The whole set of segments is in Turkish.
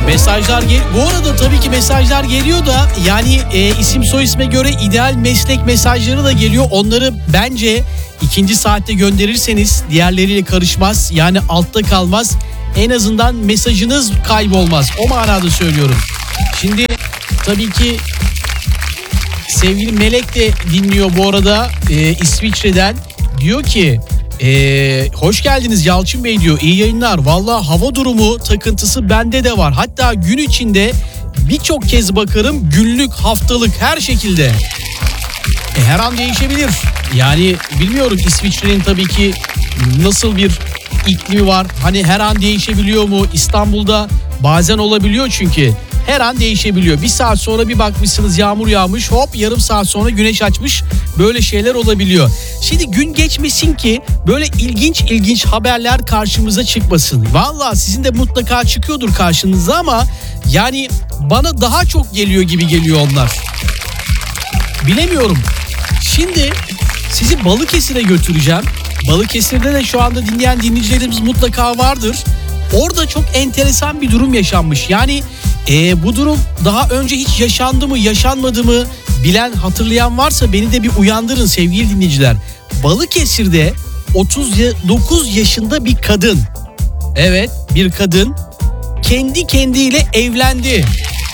Mesajlar bu arada tabii ki mesajlar geliyor da yani isim soy isme göre ideal meslek mesajları da geliyor. Onları bence ikinci saatte gönderirseniz diğerleriyle karışmaz. Yani altta kalmaz. En azından mesajınız kaybolmaz. O manada söylüyorum. Şimdi tabii ki sevgili Melek de dinliyor bu arada İsviçre'den. Diyor ki hoş geldiniz Yalçın Bey diyor. İyi yayınlar. Valla hava durumu takıntısı bende de var. Hatta gün içinde birçok kez bakarım, günlük, haftalık, her şekilde. Her an değişebilir. Yani bilmiyorum İsviçre'nin tabii ki nasıl bir iklimi var. Hani her an değişebiliyor mu? İstanbul'da bazen olabiliyor çünkü. Her an değişebiliyor. Bir saat sonra bir bakmışsınız yağmur yağmış, hop yarım saat sonra güneş açmış. Böyle şeyler olabiliyor. Şimdi gün geçmesin ki böyle ilginç haberler karşımıza çıkmasın. Vallahi sizin de mutlaka çıkıyordur karşınıza ama yani bana daha çok geliyor gibi geliyor onlar. Bilemiyorum. Şimdi sizi Balıkesir'e götüreceğim. Balıkesir'de de şu anda dinleyen dinleyicilerimiz mutlaka vardır. Orada çok enteresan bir durum yaşanmış. Yani bu durum daha önce hiç yaşandı mı, yaşanmadı mı bilen, hatırlayan varsa beni de bir uyandırın sevgili dinleyiciler. Balıkesir'de 39 yaşında bir kadın. Evet, bir kadın kendi kendiyle evlendi.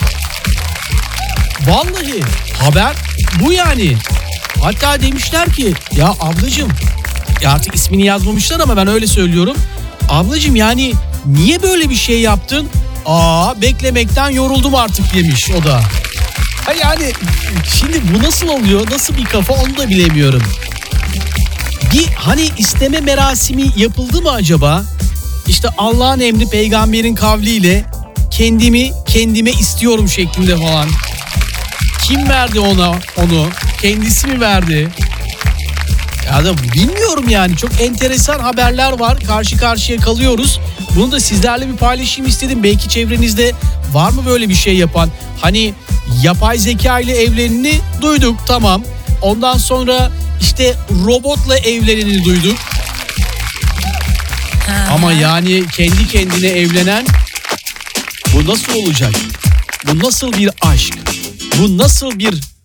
Vallahi haber bu yani. Hatta demişler ki ya ablacığım, ya artık ismini yazmamışlar ama ben öyle söylüyorum. Ablacığım yani niye böyle bir şey yaptın? Beklemekten yoruldum artık demiş o da. Yani şimdi bu nasıl oluyor? Nasıl bir kafa onu da bilemiyorum. Bir hani isteme merasimi yapıldı mı acaba? İşte Allah'ın emri peygamberin kavliyle kendime istiyorum şeklinde falan. Kim verdi onu? Kendisi mi verdi? Ya da bilmiyorum yani, çok enteresan haberler var. Karşı karşıya kalıyoruz. Bunu da sizlerle bir paylaşayım istedim. Belki çevrenizde var mı böyle bir şey yapan? Hani yapay zeka ile evleneni duyduk, tamam. Ondan sonra işte robotla evleneni duyduk. Ama yani kendi kendine evlenen, bu nasıl olacak? Bu nasıl bir aşk? Bu nasıl bir